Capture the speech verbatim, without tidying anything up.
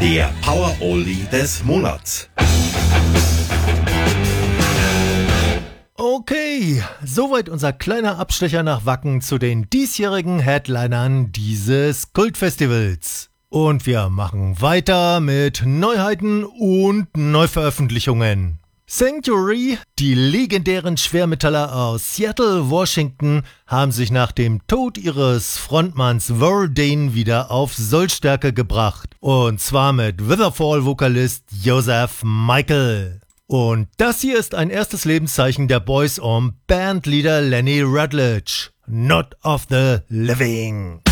Der Power Oldie des Monats. Okay, soweit unser kleiner Abstecher nach Wacken zu den diesjährigen Headlinern dieses Kultfestivals. Und wir machen weiter mit Neuheiten und Neuveröffentlichungen. Sanctuary, die legendären Schwermetaller aus Seattle, Washington, haben sich nach dem Tod ihres Frontmanns Verdane wieder auf Sollstärke gebracht. Und zwar mit Witherfall-Vokalist Joseph Michael. Und das hier ist ein erstes Lebenszeichen der Boys um Bandleader Lenny Rutledge. Not of the Living.